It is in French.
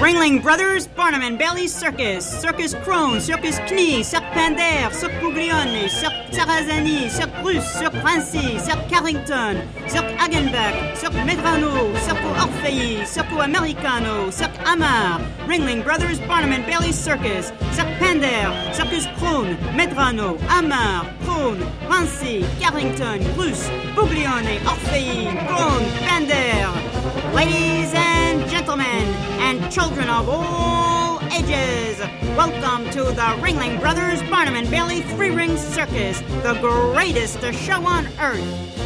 Ringling Brothers, Barnum and Bailey Circus, Circus Krone, Circus Knie, Cirque Pinder, Cirque Puglione, Cirque Sarrazani, Cirque Russe, Cirque Rancy, Cirque Carrington, Cirque Hagenbeck, Cirque Medrano, Circo Orfei, Circo Americano, Cirque Amar, Ringling Brothers, Barnum and Bailey Circus, Cirque Pinder, Circus Krone, Medrano, Amar, Krone, Rancy, Carrington, Russe, Puglione, Orfei, Krone, Pinder. Ladies and gentlemen, and children of all ages, welcome to the Ringling Brothers Barnum and Bailey Three-Ring Circus, the greatest show on earth.